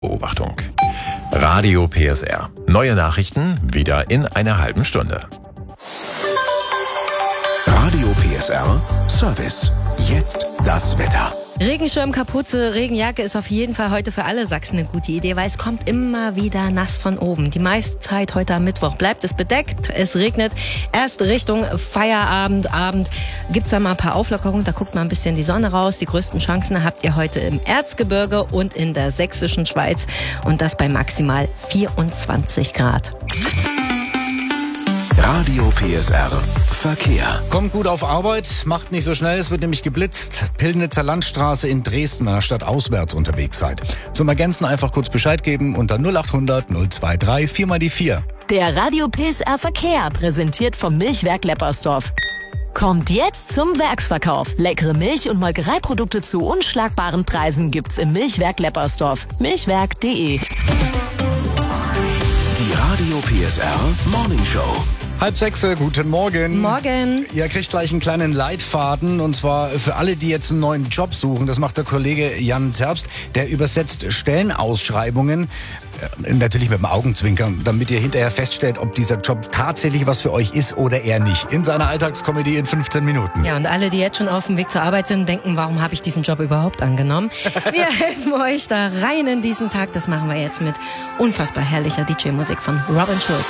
Beobachtung. Radio PSR. Neue Nachrichten wieder in einer halben Stunde. Radio PSR Service. Jetzt das Wetter. Regenschirm, Kapuze, Regenjacke ist auf jeden Fall heute für alle Sachsen eine gute Idee, weil es kommt immer wieder nass von oben. Die meiste Zeit heute am Mittwoch bleibt es bedeckt, es regnet. Erst Richtung Feierabend, Abend gibt's da mal ein paar Auflockerungen, da guckt mal ein bisschen die Sonne raus. Die größten Chancen habt ihr heute im Erzgebirge und in der sächsischen Schweiz und das bei maximal 24 Grad. Radio PSR Verkehr. Kommt gut auf Arbeit, macht nicht so schnell, es wird nämlich geblitzt. Pillnitzer Landstraße in Dresden, wenn ihr Stadt auswärts unterwegs seid. Zum Ergänzen einfach kurz Bescheid geben unter 0800 023 4 mal die 4. Der Radio PSR Verkehr, präsentiert vom Milchwerk Leppersdorf. Kommt jetzt zum Werksverkauf. Leckere Milch- und Molkereiprodukte zu unschlagbaren Preisen gibt's im Milchwerk Leppersdorf. Milchwerk.de. Die Radio PSR Morning Show. 5:30, guten Morgen. Morgen. Ihr kriegt gleich einen kleinen Leitfaden und zwar für alle, die jetzt einen neuen Job suchen. Das macht der Kollege Jan Zerbst, der übersetzt Stellenausschreibungen, natürlich mit dem Augenzwinkern, damit ihr hinterher feststellt, ob dieser Job tatsächlich was für euch ist oder eher nicht. In seiner Alltagskomödie in 15 Minuten. Ja, und alle, die jetzt schon auf dem Weg zur Arbeit sind, denken, warum habe ich diesen Job überhaupt angenommen? Wir helfen euch da rein in diesen Tag. Das machen wir jetzt mit unfassbar herrlicher DJ-Musik von Robin Schulz.